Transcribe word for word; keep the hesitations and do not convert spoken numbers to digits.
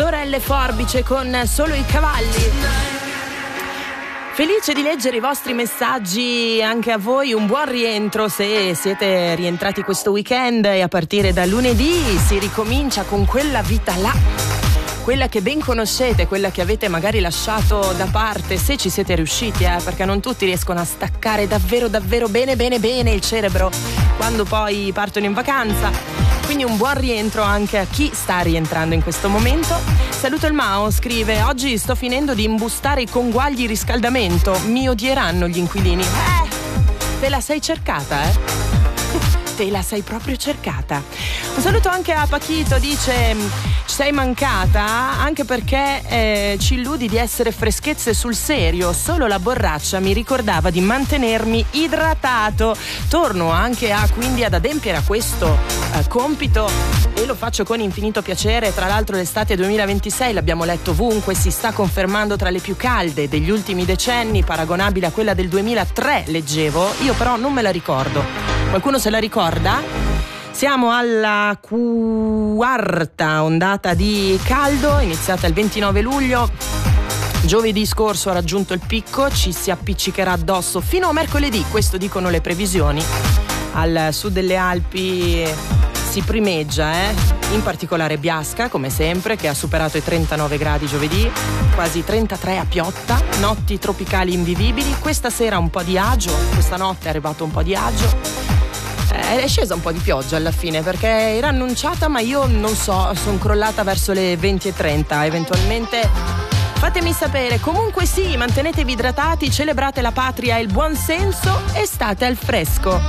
Sorelle Forbice con Solo i cavalli. Felice di leggere i vostri messaggi, anche a voi un buon rientro se siete rientrati questo weekend, e a partire da lunedì si ricomincia con quella vita là, quella che ben conoscete, quella che avete magari lasciato da parte, se ci siete riusciti, eh, perché non tutti riescono a staccare davvero davvero bene bene bene il cerebro quando poi partono in vacanza. Quindi un buon rientro anche a chi sta rientrando in questo momento. Saluto il Mao, scrive: oggi sto finendo di imbustare i conguagli riscaldamento, mi odieranno gli inquilini. Eh, te la sei cercata, eh? Te la sei proprio cercata. Un saluto anche a Pachito, dice: ci sei mancata anche perché eh, ci illudi di essere freschezze sul serio, solo la borraccia mi ricordava di mantenermi idratato. Torno anche a quindi ad adempiere a questo eh, compito e lo faccio con infinito piacere. Tra l'altro l'estate duemilaventisei, l'abbiamo letto ovunque, si sta confermando tra le più calde degli ultimi decenni, paragonabile a quella del duemilatré, leggevo. Io però non me la ricordo. Qualcuno se la ricorda? Siamo alla quarta ondata di caldo, iniziata il ventinove luglio. Giovedì scorso ha raggiunto il picco, ci si appiccicherà addosso fino a mercoledì, questo dicono le previsioni. Al sud delle Alpi si primeggia, eh? In particolare Biasca, come sempre, che ha superato i trentanove gradi giovedì, quasi trentatré a Piotta, notti tropicali invivibili. Questa sera un po' di agio, questa notte è arrivato un po' di agio. È scesa un po' di pioggia alla fine perché era annunciata, ma io non so, sono crollata verso le venti e trenta. Eventualmente fatemi sapere. Comunque sì, mantenetevi idratati, celebrate la patria e il buon senso e state al fresco.